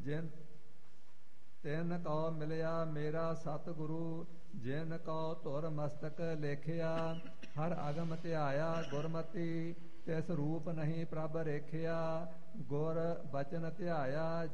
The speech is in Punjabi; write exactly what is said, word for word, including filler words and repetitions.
ਜਿਨ ਤਿਨ ਕਉ ਮਿਲਿਆ ਮੇਰਾ ਸਤਿਗੁਰੂ, ਜਿਨ ਕਉ ਧੁਰ ਮਸਤਕ ਲੇਖਿਆ। ਹਰ ਅਗਮ ਧਿਆਇਆ ਗੁਰਮਤੀ, ਤਿਸ ਰੂਪ ਨਹੀਂ ਪ੍ਰਭ ਰੇਖਿਆ। ਗੁਰ ਬਚਨ ਧਿਆਇਆ